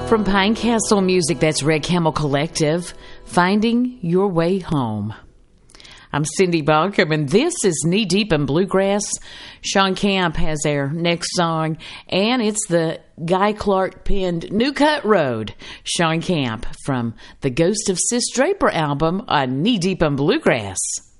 From Pine Castle Music, that's Red Camel Collective, Finding Your Way Home. I'm Cindy Baucom, and this is Knee Deep in Bluegrass. Shawn Camp has our next song, and it's the Guy Clark penned New Cut Road. Shawn Camp from the Ghost of Sis Draper album on Knee Deep in Bluegrass.